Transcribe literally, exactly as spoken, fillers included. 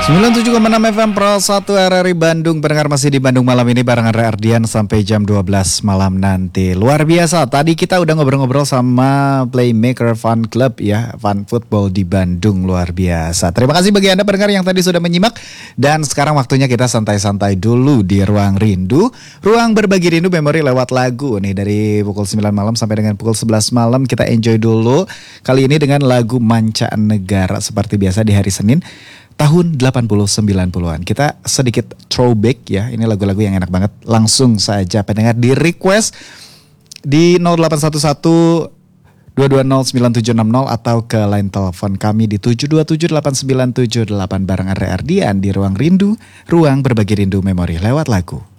sembilan puluh tujuh koma enam F M Pro satu R R I Bandung. Pendengar masih di Bandung malam ini bareng Andre Ardian sampai jam dua belas malam nanti. Luar biasa, tadi kita udah ngobrol-ngobrol sama Playmaker Fun Club ya, Fun Football di Bandung, luar biasa. Terima kasih bagi Anda pendengar yang tadi sudah menyimak. Dan sekarang waktunya kita santai-santai dulu di Ruang Rindu. Ruang berbagi rindu memori lewat lagu nih, dari pukul sembilan malam sampai dengan pukul sebelas malam. Kita enjoy dulu kali ini dengan lagu Mancaan Negara seperti biasa di hari Senin tahun delapan puluh sembilan puluhan. Kita sedikit throwback ya. Ini lagu-lagu yang enak banget. Langsung saja pendengar di request di nol delapan satu satu dua dua nol sembilan tujuh enam nol atau ke line telepon kami di tujuh dua tujuh delapan sembilan tujuh delapan bareng Andre Ardian di Ruang Rindu, ruang berbagi rindu memori lewat lagu.